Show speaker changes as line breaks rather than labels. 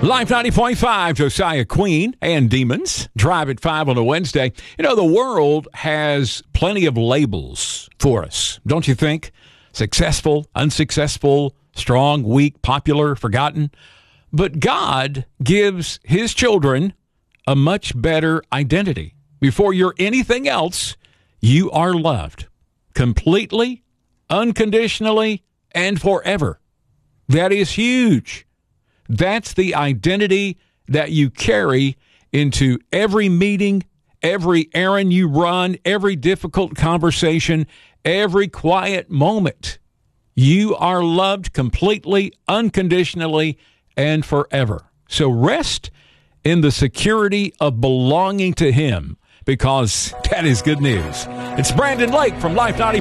Life 90.5, Josiah Queen and Demons. Drive at 5 on a Wednesday. You know, the world has plenty of labels for us, don't you think? Successful, unsuccessful, strong, weak, popular, forgotten. But God gives his children a much better identity. Before you're anything else, you are loved completely, unconditionally, and forever. That is huge. That's the identity that you carry into every meeting, every errand you run, every difficult conversation, every quiet moment. You are loved completely, unconditionally, and forever. So rest in the security of belonging to him, because that is good news. It's Brandon Lake from Life 90.